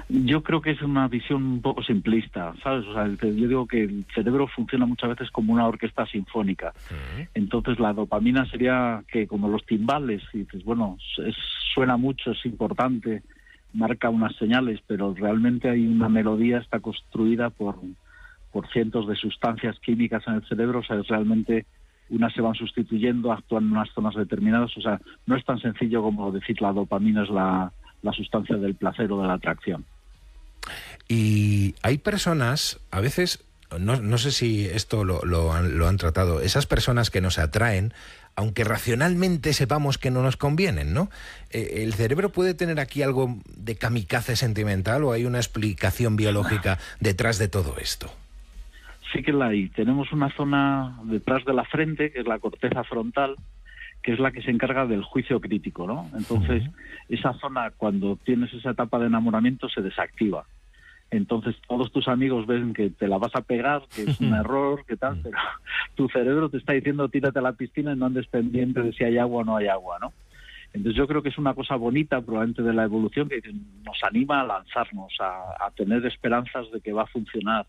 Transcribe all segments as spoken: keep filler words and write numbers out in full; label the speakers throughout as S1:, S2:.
S1: Yo creo que es una visión un poco simplista, ¿sabes? O sea, el, yo digo que el cerebro funciona muchas veces como una orquesta sinfónica. Uh-huh. Entonces la dopamina sería que como los timbales, y dices, bueno, es, suena mucho, es importante, marca unas señales, pero realmente hay una melodía, está construida por, por cientos de sustancias químicas en el cerebro, o sea, es realmente unas se van sustituyendo, actúan en unas zonas determinadas, o sea, no es tan sencillo como decir la dopamina es la, la sustancia del placer o de la atracción.
S2: Y hay personas, a veces, no, no sé si esto lo, lo, han, lo han tratado, esas personas que nos atraen, aunque racionalmente sepamos que no nos convienen, ¿no? Eh, ¿El cerebro puede tener aquí algo de kamikaze sentimental o hay una explicación biológica detrás de todo esto?
S1: Sí que la hay. Tenemos una zona detrás de la frente, que es la corteza frontal, que es la que se encarga del juicio crítico, ¿no? Entonces, uh-huh. esa zona, cuando tienes esa etapa de enamoramiento, se desactiva. Entonces, todos tus amigos ven que te la vas a pegar, que es un error, que tal, pero tu cerebro te está diciendo tírate a la piscina y no andes pendiente de si hay agua o no hay agua, ¿no? Entonces, yo creo que es una cosa bonita, probablemente de la evolución, que nos anima a lanzarnos, a, a tener esperanzas de que va a funcionar,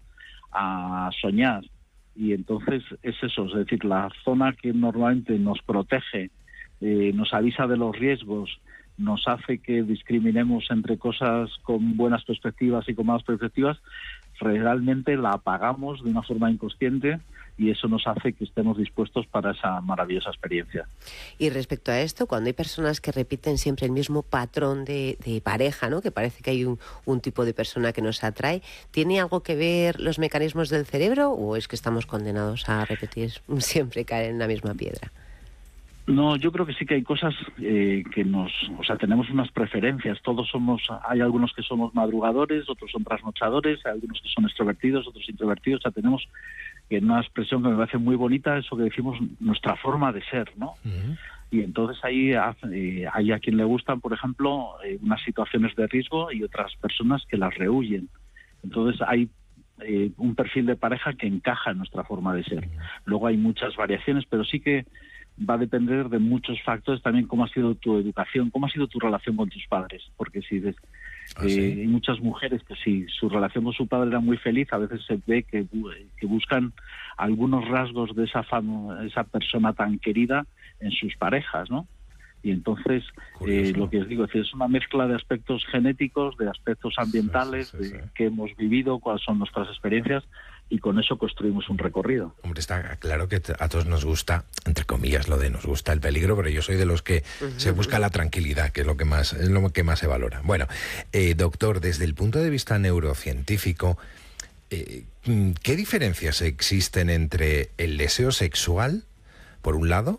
S1: a soñar. Y entonces es eso, es decir, la zona que normalmente nos protege, eh, nos avisa de los riesgos, nos hace que discriminemos entre cosas con buenas perspectivas y con malas perspectivas, realmente la apagamos de una forma inconsciente y eso nos hace que estemos dispuestos para esa maravillosa experiencia.
S3: Y respecto a esto, cuando hay personas que repiten siempre el mismo patrón de, de pareja, ¿no? Que parece que hay un, un tipo de persona que nos atrae, ¿tiene algo que ver los mecanismos del cerebro o es que estamos condenados a repetir siempre caer en la misma piedra?
S1: No, yo creo que sí que hay cosas eh, que nos... O sea, tenemos unas preferencias. Todos somos... Hay algunos que somos madrugadores, otros son trasnochadores, hay algunos que son extrovertidos, otros introvertidos. O sea, tenemos que una expresión que me parece muy bonita, eso que decimos, nuestra forma de ser, ¿no? Uh-huh. Y entonces ahí eh, hay a quien le gustan, por ejemplo, eh, unas situaciones de riesgo y otras personas que las rehuyen. Entonces hay eh, un perfil de pareja que encaja en nuestra forma de ser. Uh-huh. Luego hay muchas variaciones, pero sí que va a depender de muchos factores, también cómo ha sido tu educación, cómo ha sido tu relación con tus padres, porque si des, ¿Ah, eh, sí? hay muchas mujeres que si su relación con su padre era muy feliz, a veces se ve que, que buscan algunos rasgos de esa fama, esa persona tan querida en sus parejas, ¿no? Y entonces, eh, lo que os digo, es, es una mezcla de aspectos genéticos, de aspectos ambientales, sí, sí, sí, de sí. que hemos vivido, cuáles son nuestras experiencias, y con eso construimos un recorrido.
S2: Hombre, está claro que a todos nos gusta, entre comillas, lo de nos gusta el peligro, pero yo soy de los que uh-huh. se busca la tranquilidad, que es lo que más, es lo que más se valora. Bueno, eh, doctor, desde el punto de vista neurocientífico, eh, ¿qué diferencias existen entre el deseo sexual, por un lado,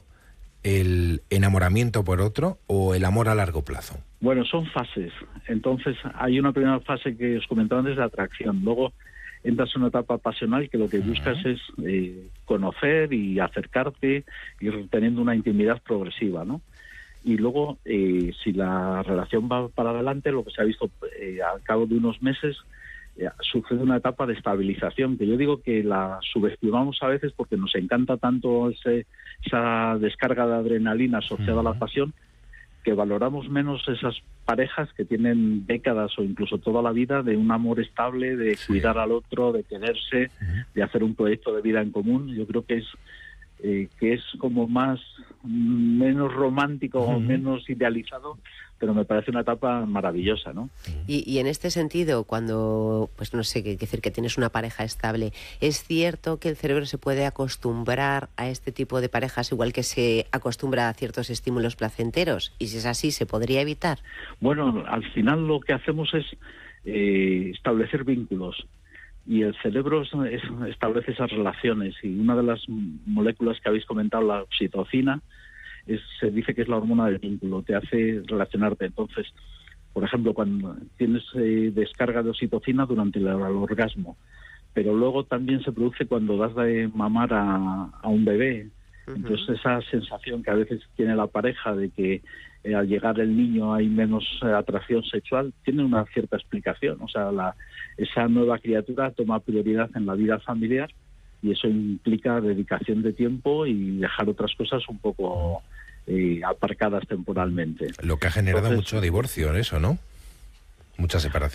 S2: el enamoramiento por otro, o el amor a largo plazo?
S1: Bueno, son fases. Entonces, hay una primera fase que os comentaba antes de atracción. Luego entras en una etapa pasional que lo que buscas es eh, conocer y acercarte, ir teniendo una intimidad progresiva, ¿no? Y luego, eh, si la relación va para adelante, lo que se ha visto eh, al cabo de unos meses, eh, sucede una etapa de estabilización, que yo digo que la subestimamos a veces porque nos encanta tanto ese, esa descarga de adrenalina asociada uh-huh. a la pasión, que valoramos menos esas parejas que tienen décadas o incluso toda la vida de un amor estable, de sí. cuidar al otro, de quererse, uh-huh. de hacer un proyecto de vida en común. Yo creo que es eh, que es como más menos romántico o uh-huh. menos idealizado, pero me parece una etapa maravillosa, ¿no?
S3: Y, y en este sentido, cuando, pues no sé, qué decir que tienes una pareja estable, ¿es cierto que el cerebro se puede acostumbrar a este tipo de parejas igual que se acostumbra a ciertos estímulos placenteros? Y si es así, ¿se podría evitar?
S1: Bueno, al final lo que hacemos es eh, establecer vínculos. Y el cerebro es, es, establece esas relaciones. Y una de las moléculas que habéis comentado, la oxitocina, es, se dice que es la hormona del vínculo, te hace relacionarte. Entonces, por ejemplo, cuando tienes eh, descarga de oxitocina durante el, el orgasmo, pero luego también se produce cuando das de mamar a, a un bebé. Uh-huh. Entonces, esa sensación que a veces tiene la pareja de que eh, al llegar el niño hay menos eh, atracción sexual, tiene una cierta explicación. O sea, la, esa nueva criatura toma prioridad en la vida familiar y eso implica dedicación de tiempo y dejar otras cosas un poco eh, aparcadas temporalmente.
S2: Lo que ha generado
S1: Entonces,
S2: mucho divorcio en eso, ¿no? Mucha separación.